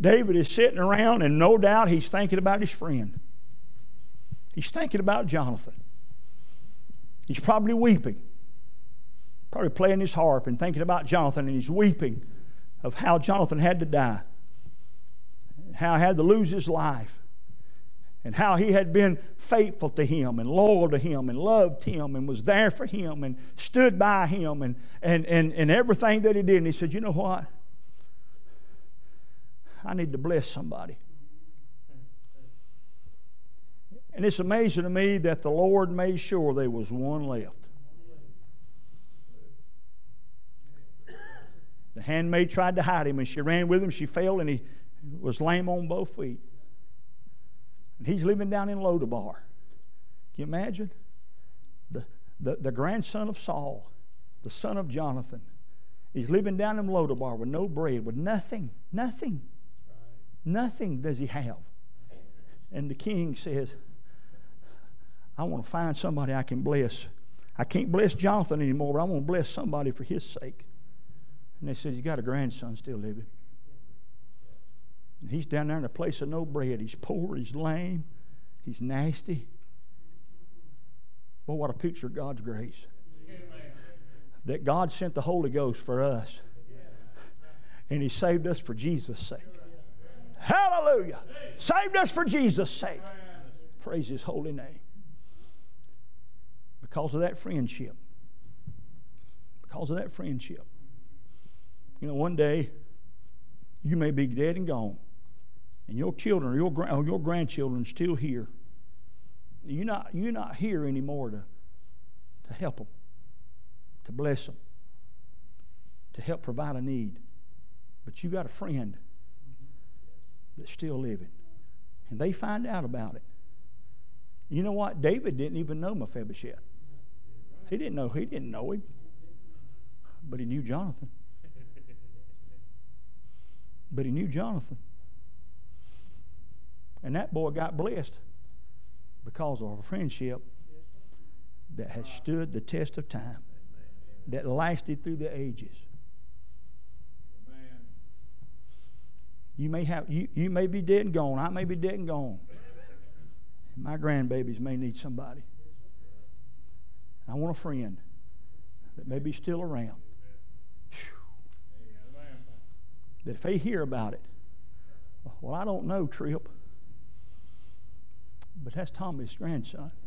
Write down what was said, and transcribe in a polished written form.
David is sitting around, and no doubt he's thinking about his friend. He's thinking about Jonathan. He's probably weeping. Probably playing his harp and thinking about Jonathan, and he's weeping of how Jonathan had to die, how he had to lose his life, and how he had been faithful to him and loyal to him and loved him and was there for him and stood by him and everything that he did. And he said, you know what? I need to bless somebody. And it's amazing to me that the Lord made sure there was one left. The handmaid tried to hide him, and she ran with him. She fell, and he was lame on both feet. And he's living down in Lodabar. Can you imagine? The grandson of Saul, the son of Jonathan. He's living down in Lodabar with no bread, with nothing. Nothing does he have. And the king says, I want to find somebody I can bless. I can't bless Jonathan anymore, but I want to bless somebody for his sake. And they said, he's got a grandson still living. And he's down there in a place of no bread. He's poor, he's lame, he's nasty. Boy, what a picture of God's grace. That God sent the Holy Ghost for us. And He saved us for Jesus' sake. Hallelujah! Saved us for Jesus' sake. Praise His holy name. Because of that friendship. Because of that friendship. You know, one day, you may be dead and gone. And your children or your grandchildren still here. You're not here anymore to help them, to bless them, to help provide a need. But you got a friend that's still living. And they find out about it. You know what? David didn't even know Mephibosheth. He didn't know him. But he knew Jonathan. But he knew Jonathan. And that boy got blessed because of a friendship that has stood the test of time, that lasted through the ages. You may be dead and gone. I may be dead and gone. My grandbabies may need somebody. I want a friend that may be still around. That if they hear about it, well, I don't know, Tripp, but that's Tommy's grandson.